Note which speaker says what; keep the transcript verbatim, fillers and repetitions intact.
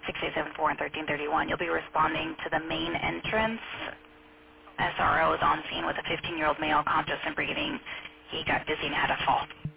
Speaker 1: six eight seven four and thirteen thirty-one. You'll be responding to the main entrance. S R O is on scene with a fifteen-year-old male conscious and breathing. He got dizzy and had a fall.